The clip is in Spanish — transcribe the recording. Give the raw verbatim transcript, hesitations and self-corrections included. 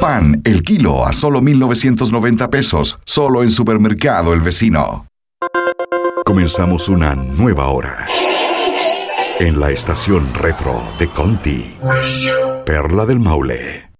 Pan, el kilo a solo mil novecientos noventa pesos, solo en Supermercado El Vecino. Comenzamos una nueva hora en la estación retro de Conti, Perla del Maule.